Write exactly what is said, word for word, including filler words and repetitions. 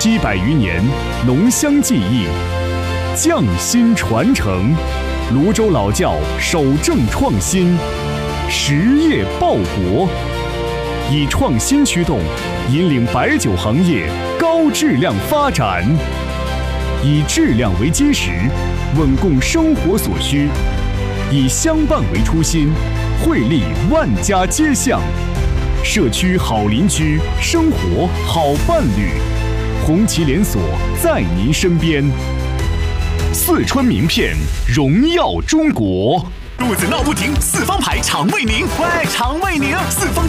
七百余年，浓香技艺，匠心传承。泸州老窖守正创新，实业报国，以创新驱动，引领白酒行业高质量发展。以质量为基石，稳供生活所需；以相伴为初心，惠利万家街巷。社区好邻居，生活好伴侣。红旗连锁在您身边。四川名片，荣耀中国。 肚子闹不停，四方牌肠胃宁，喂，肠胃宁，四方。